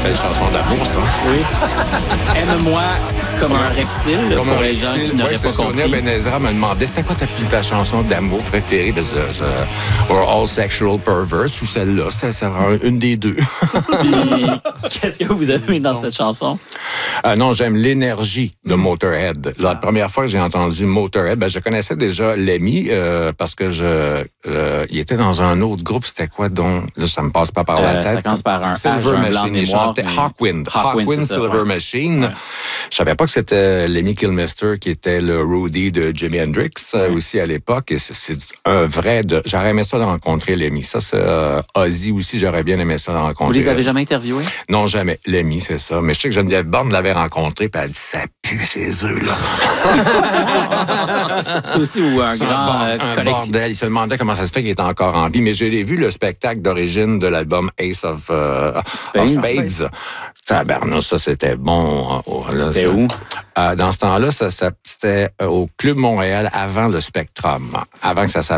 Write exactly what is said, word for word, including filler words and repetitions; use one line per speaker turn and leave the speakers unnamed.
Belle chanson d'amour, ça.
Oui. Aime-moi comme un reptile,
Comme
pour
un
les gens
reptile.
qui n'auraient
Ouais,
pas
c'est Sonia
compris.
Benezra me demandait c'était quoi ta, ta chanson d'amour préférée? Ben, c'est, c'est, or All Sexual Perverts ou celle-là. C'est, c'est une des deux.
Puis, qu'est-ce que vous avez dans cette chanson?
Ah non, j'aime l'énergie de Motorhead. La
Ah.
première fois que j'ai entendu Motorhead, ben, je connaissais déjà Lemmy euh, parce que je, euh, il était dans un autre groupe. C'était quoi donc? Là, ça me passe pas par la
Euh,
tête.
ça commence par un H,
Silver
un blanc de
Machine. Il
mémoire,
chantait
mais-
Hawkwind.
Hawkwind,
Hawkwind,
c'est ça,
Silver
ouais.
Machine.
Ouais.
Je savais pas que c'était Lemmy Kilmister qui était le roadie de Jimi Hendrix euh,
Ouais.
aussi à l'époque. Et c'est, c'est un vrai de. J'aurais aimé ça de rencontrer Lemmy. Ça, c'est euh, Ozzy aussi. J'aurais bien aimé ça de rencontrer.
Vous les avez jamais interviewés?
Non, jamais. Lemmy, c'est ça. Mais je sais que Geneviève Borne l'avait rencontré, puis elle dit ça pue chez eux, là.
C'est aussi où un
C'est
grand
un,
euh,
bar- un
collection.
bordel. Il se demandait comment ça se fait qu'il est encore en vie. Mais je l'ai vu, le spectacle d'origine de l'album Ace of, euh,
Spades.
of Spades. Tabarnouche, ça, c'était bon. Oh, là,
C'était
ça-
où?
Euh, dans ce temps-là, ça, ça- c'était au Club Montréal avant le Spectrum. Avant que ça s'appelle